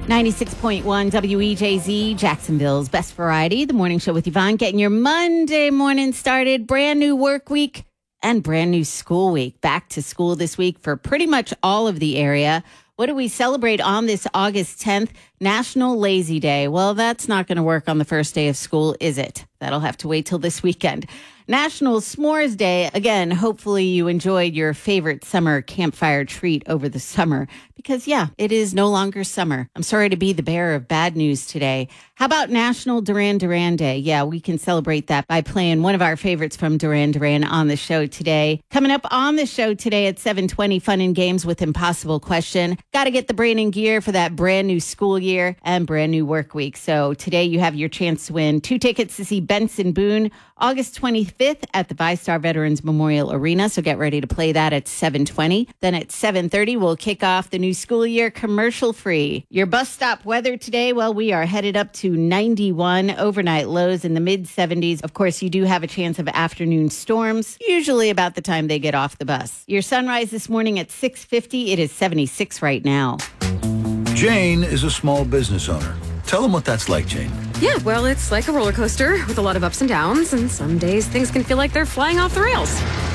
96.1 WEJZ, Jacksonville's best variety. The morning show with Yvonne, getting your Monday morning started. Brand new work week and brand new school week. Back to school this week for pretty much all of the area. What do we celebrate on this August 10th? National Lazy Day. Well, that's not going to work on the first day of school, is it? That'll have to wait till this weekend. National S'mores Day. Again, hopefully you enjoyed your favorite summer campfire treat over the summer because, yeah, it is no longer summer. I'm sorry to be the bearer of bad news today. How about National Duran Duran Day? Yeah, we can celebrate that by playing one of our favorites from Duran Duran on the show today. Coming up on the show today at 7:20, fun and games with Impossible Question. Got to get the brain in gear for that brand new school year and brand new work week. So today you have your chance to win 2 tickets to see Benson Boone August 25th at the VyStar Veterans Memorial Arena. So get ready to play that at 7:20. Then at 7:30, we'll kick off the new school year commercial free. Your bus stop weather today, well, we are headed up to 91, overnight lows in the mid 70s. Of course, you do have a chance of afternoon storms, usually about the time they get off the bus. Your sunrise this morning at 6:50. It is 76 right now. Jane is a small business owner. Tell them what that's like, Jane. Yeah, well, it's like a roller coaster with a lot of ups and downs, and some days things can feel like they're flying off the rails.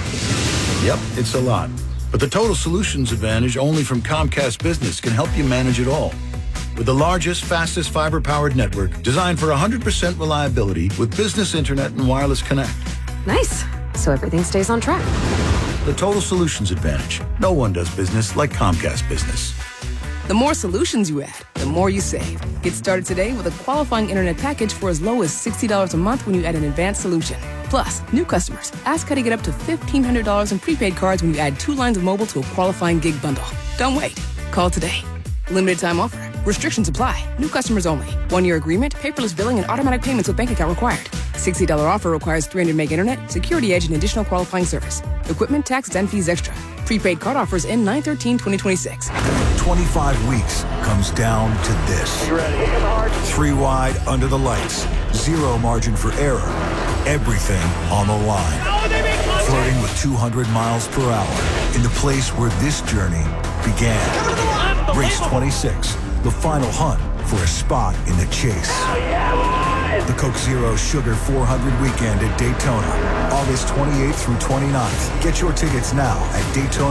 Yep, it's a lot. But the Total Solutions Advantage only from Comcast Business can help you manage it all. With the largest, fastest fiber-powered network designed for 100% reliability with business internet and wireless connect. Nice. So everything stays on track. The Total Solutions Advantage. No one does business like Comcast Business. The more solutions you add, the more you save. Get started today with a qualifying internet package for as low as $60 a month when you add an advanced solution. Plus, new customers, ask how to get up to $1,500 in prepaid cards when you add 2 lines of mobile to a qualifying gig bundle. Don't wait. Call today. Limited time offer. Restrictions apply. New customers only. 1-year agreement, paperless billing, and automatic payments with bank account required. $60 offer requires 300 meg internet, security edge, and additional qualifying service. Equipment, tax, and fees extra. Prepaid card offers in 9/13/2026. 25 weeks comes down to this. You ready? 3 wide under the lights. 0 margin for error. Everything on the line. Flirting with 200 miles per hour in the place where this journey began. Race 26, the final hunt for a spot in the chase. The Coke Zero Sugar 400 weekend at Daytona, August 28th through 29th. Get your tickets now at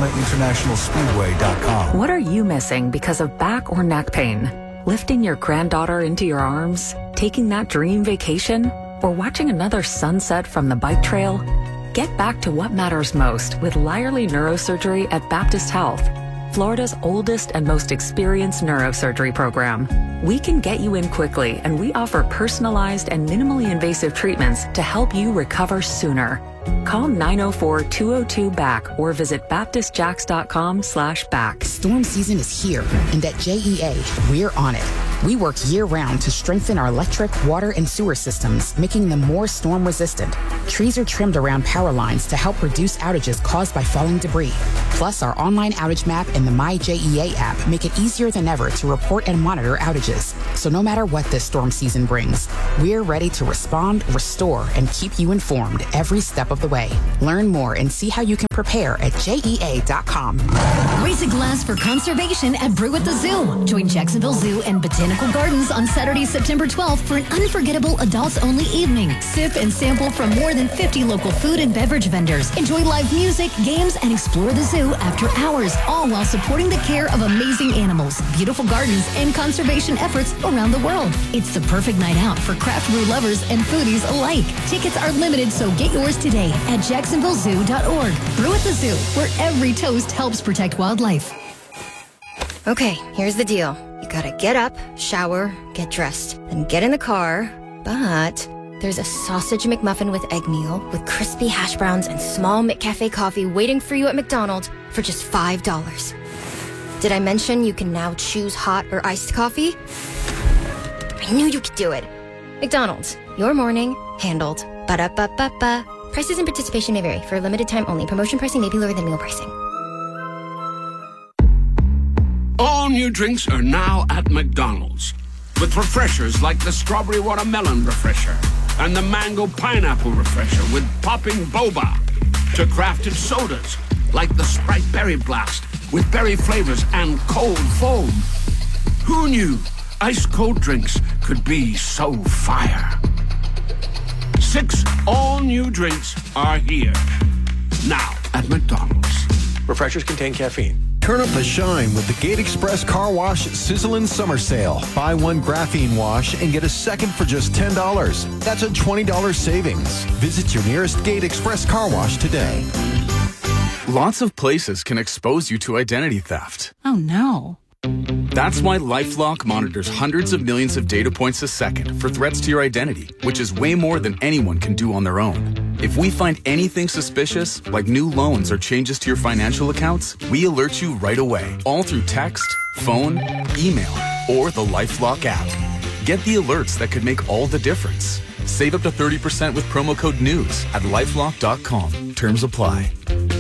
DaytonaInternationalSpeedway.com. What are you missing because of back or neck pain? Lifting your granddaughter into your arms? Taking that dream vacation? Or watching another sunset from the bike trail? Get back to what matters most with Lyerly Neurosurgery at Baptist Health, Florida's oldest and most experienced neurosurgery program. We can get you in quickly, and we offer personalized and minimally invasive treatments to help you recover sooner. Call 904-202-BACK or visit baptistjacks.com/back. Storm season is here, and at JEA, we're on it. We work year-round to strengthen our electric, water, and sewer systems, making them more storm-resistant. Trees are trimmed around power lines to help reduce outages caused by falling debris. Plus, our online outage map and the MyJEA app make it easier than ever to report and monitor outages. So no matter what this storm season brings, we're ready to respond, restore, and keep you informed every step of the way. Learn more and see how you can prepare at JEA.com. Raise a glass for conservation at Brew at the Zoo. Join Jacksonville Zoo and Botanical Gardens on Saturday, September 12th for an unforgettable adults-only evening. Sip and sample from more than 50 local food and beverage vendors. Enjoy live music, games, and explore the zoo after hours, all while supporting the care of amazing animals, beautiful gardens, and conservation efforts around the world. It's the perfect night out for craft brew lovers and foodies alike. Tickets are limited, so get yours today at jacksonvillezoo.org. Brew at the Zoo, where every toast helps protect wildlife. Okay, here's the deal. You gotta get up, shower, get dressed, then get in the car. But there's a sausage McMuffin with egg meal, with crispy hash browns and small McCafe coffee waiting for you at McDonald's for just $5. Did I mention you can now choose hot or iced coffee? I knew you could do it. McDonald's, your morning, handled. Ba-da-ba-ba-ba. Prices and participation may vary. For a limited time only. Promotion pricing may be lower than meal pricing. All new drinks are now at McDonald's. With refreshers like the Strawberry Watermelon Refresher and the Mango Pineapple Refresher with popping boba. To crafted sodas like the Sprite Berry Blast with berry flavors and cold foam. Who knew ice-cold drinks could be so fire. 6 all-new drinks are here. Now at McDonald's. Refreshers contain caffeine. Turn up the shine with the Gate Express Car Wash Sizzlin' Summer Sale. Buy one graphene wash and get a second for just $10. That's a $20 savings. Visit your nearest Gate Express Car Wash today. Lots of places can expose you to identity theft. Oh, no. That's why LifeLock monitors hundreds of millions of data points a second for threats to your identity, which is way more than anyone can do on their own. If we find anything suspicious, like new loans or changes to your financial accounts, we alert you right away, all through text, phone, email, or the LifeLock app. Get the alerts that could make all the difference. Save up to 30% with promo code NEWS at LifeLock.com. Terms apply.